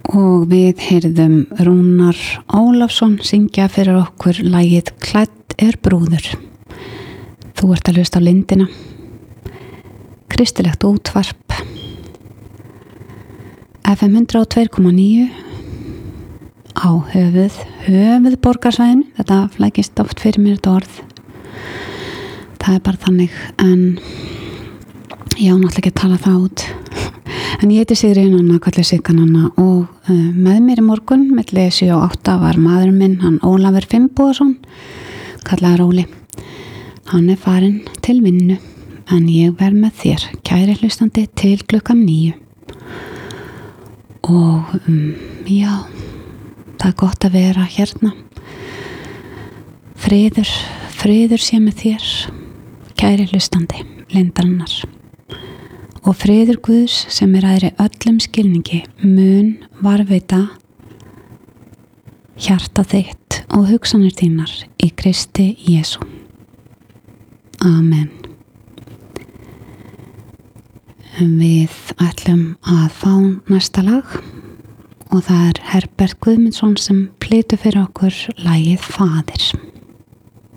Og við heyrðum Rúnar Ólafsson syngja fyrir okkur lagið Klædd er brúður. Þú ert að hlusta á Lindina, kristilegt útvarp, FM 102,9 á höfuðborgarsvæðinu. Þetta flækist oft fyrir mér þetta orð. Það er bara þannig, en ég á náttúrulega ekki að tala það út. En ég heiti Sigríður Nanna, kallið Sigga Nanna, og með mér í morgun, milli 7 og 8, var maðurinn minn, hann Ólafur Finnbogason, kallaður Óli. Hann er farinn til vinnu, en ég verð með þér, kæri hlustandi, til klukkan 9. Og já, það er gott að vera hérna. Friður sé með þér, kæri hlustandi, lindarinnar. Og friður Guðs sem er æðri öllum skilningi mun varðveita hjarta þitt og hugsanir þínar í Kristi Jesú. Amen. Við ætlum að fá næsta lag og það er Herbert Guðmundsson sem flytur fyrir okkur lagið Faðir.